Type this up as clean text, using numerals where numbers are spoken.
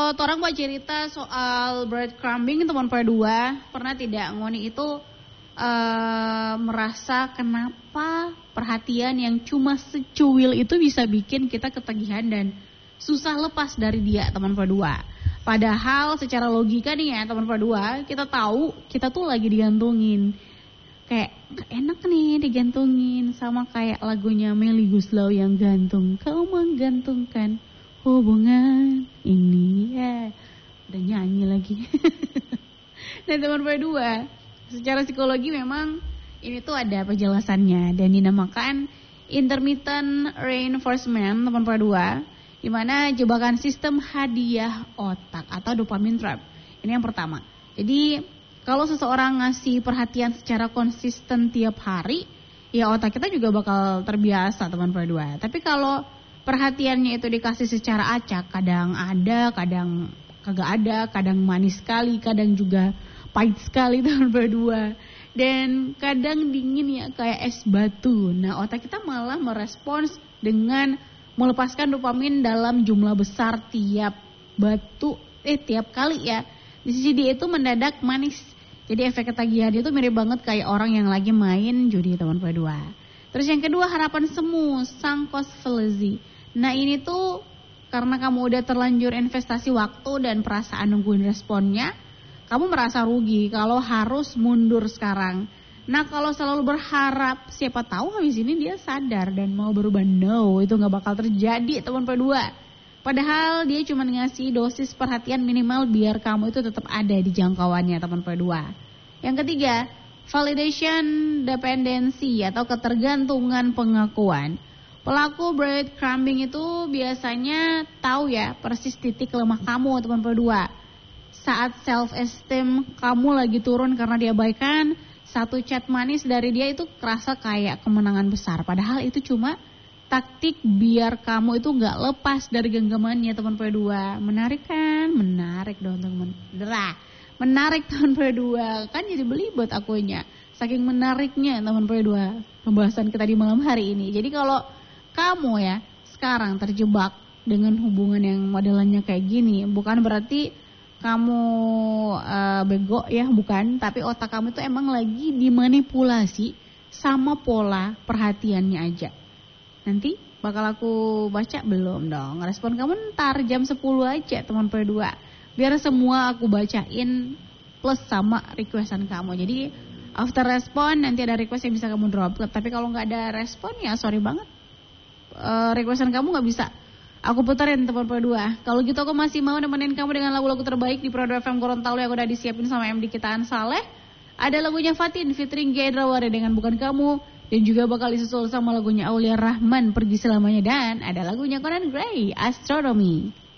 Kalau orang mau cerita soal breadcrumbing teman berdua, pernah tidak ngoni itu merasa kenapa perhatian yang cuma secuil itu bisa bikin kita ketagihan dan susah lepas dari dia teman berdua. Padahal secara logika nih ya teman berdua, kita tahu kita tuh lagi digantungin. Kayak enak nih digantungin, sama kayak lagunya Melly Goeslaw yang gantung. Kau menggantungkan hubungan ini ya. Udah nyanyi lagi. Dan teman berdua, secara psikologi memang ini tuh ada penjelasannya dan dinamakan intermittent reinforcement teman berdua, di mana jebakan sistem hadiah otak atau dopamine trap. Ini yang pertama. Jadi kalau seseorang ngasih perhatian secara konsisten tiap hari, ya otak kita juga bakal terbiasa teman berdua. Tapi kalau perhatiannya itu dikasih secara acak, kadang ada, kadang kagak ada, kadang manis sekali, kadang juga pahit sekali teman berdua. Dan kadang dingin ya kayak es batu. Nah otak kita malah merespons dengan melepaskan dopamin dalam jumlah besar tiap kali ya. Di sisi dia itu mendadak manis. Jadi efek ketagihan itu mirip banget kayak orang yang lagi main judi teman berdua. Terus yang kedua harapan semu, sunk cost fallacy. Nah ini tuh karena kamu udah terlanjur investasi waktu dan perasaan nungguin responnya, kamu merasa rugi kalau harus mundur sekarang. Nah kalau selalu berharap, siapa tahu habis ini dia sadar dan mau berubah. No, itu gak bakal terjadi teman berdua. Padahal dia cuma ngasih dosis perhatian minimal biar kamu itu tetap ada di jangkauannya teman berdua. Yang ketiga, validation dependency atau ketergantungan pengakuan. Pelaku breadcrumbing itu biasanya tahu ya persis titik lemah kamu teman berdua. Saat self esteem kamu lagi turun karena diabaikan, satu chat manis dari dia itu kerasa kayak kemenangan besar. Padahal itu cuma taktik biar kamu itu gak lepas dari genggamannya teman berdua. Menarik kan? Menarik dong teman. Menarik teman berdua. Kan jadi belibet akunya. Saking menariknya teman berdua pembahasan kita di malam hari ini. Jadi kalau kamu ya sekarang terjebak dengan hubungan yang modelannya kayak gini, bukan berarti kamu bego ya, bukan. Tapi otak kamu itu emang lagi dimanipulasi sama pola perhatiannya aja. Nanti bakal aku baca belum dong? Respon kamu ntar jam 10 aja teman berdua. Biar semua aku bacain plus sama requestan kamu. Jadi after respon nanti ada request yang bisa kamu drop. Tapi kalau gak ada respon ya sorry banget. Requestan kamu gak bisa aku puterin teman berdua. Kalau gitu aku masih mau nemenin kamu dengan lagu-lagu terbaik di Prodo FM Gorontalo yang udah disiapin sama MD kita Ansaleh. Ada lagunya Fatin featuring Gedrawari dengan Bukan Kamu. Dan juga bakal disusul sama lagunya Aulia Rahman Pergi Selamanya. Dan ada lagunya Conan Gray, Astronomy.